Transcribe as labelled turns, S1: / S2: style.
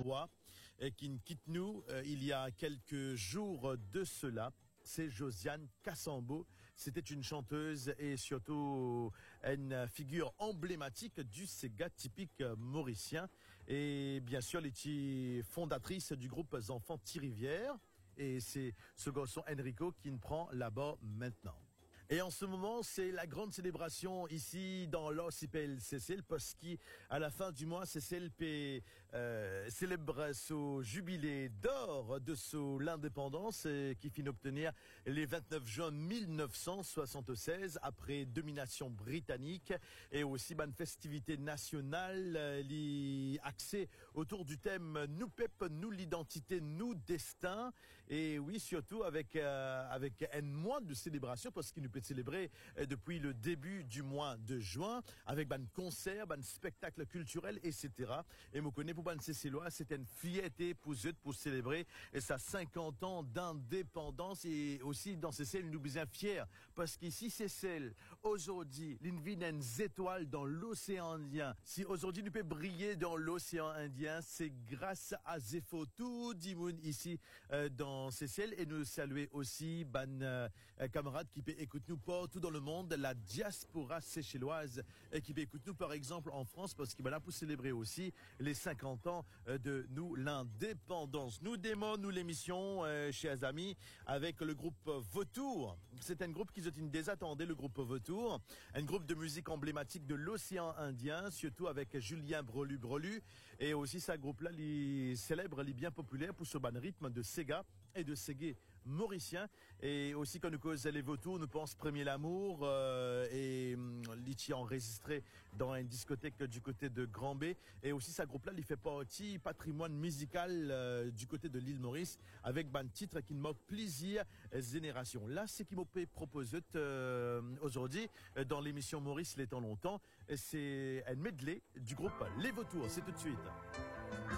S1: roi qui nous quitte nous il y a quelques jours de cela. C'est Josiane Kassambo. C'était une chanteuse et surtout une figure emblématique du Sega typique mauricien. Et bien sûr, elle est fondatrice du groupe Enfants Thirivière. Et c'est ce garçon Enrico qui nous prend là-bas maintenant. Et en ce moment, c'est la grande célébration ici dans l'OCPLCC, parce qu'à la fin du mois, CCLP célèbre ce jubilé d'or de l'indépendance qui finit d'obtenir les 29 juin 1976 après domination britannique et aussi une festivité nationale axée autour du thème nous peuple, nous l'identité, nous destin et oui surtout avec un mois de célébration parce qu'il nous peut célébrer depuis le début du mois de juin avec un concert, un spectacle culturel, etc. Et me connais pour ban Cécélois, c'est une fierté pour eux pour célébrer sa 50 ans d'indépendance et aussi dans Cécile nous bien fiers parce qu'ici Cécile aujourd'hui l'invine étoiles dans l'océan Indien. Si aujourd'hui nous peut briller dans l'océan Indien, c'est grâce à Zepho tout Dimoun ici dans Cécile et nous saluer aussi camarades qui peut écouter nous partout dans le monde, la diaspora séchelloise qui peut écouter nous par exemple en France parce qu'il va là pour célébrer aussi les 50 ans de nous l'indépendance. Nous démons nous l'émission chers amis avec le groupe Vautour. C'est un groupe qui est une désattendée, le groupe Vautour, un groupe de musique emblématique de l'océan Indien, surtout avec Julien Brelu et aussi ce groupe là il célèbre, il est bien populaire pour ce ban rythme de Sega et de Ségué mauricien et aussi quand nous cause les vautours nous pense premier l'amour et Litchi enregistré dans une discothèque du côté de Grand B et aussi ce groupe là il fait partie patrimoine musical du côté de l'île Maurice avec un titre qui me plaisir génération. Là c'est qui m'a proposé aujourd'hui dans l'émission Maurice les temps longtemps, c'est un medley du groupe Les Vautours, c'est tout de suite.